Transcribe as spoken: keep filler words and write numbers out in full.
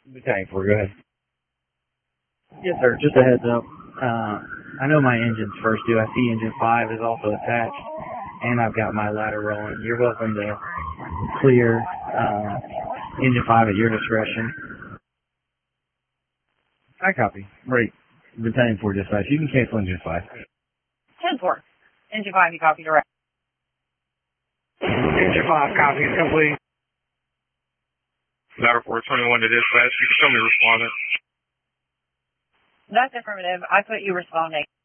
Battalion four, go ahead. Yes, sir. Just a heads up. Uh, I know my engine's first due. I see engine five is also attached, and I've got my ladder rolling. You're welcome to clear uh, engine five at your discretion. I copy. Right. Battalion four dispatch. You can cancel engine five. ten four. Engine five, you copy direct. Engine five, copy complete. Ladder four twenty-one to dispatch. You can tell me responding. That's affirmative. I put you responding.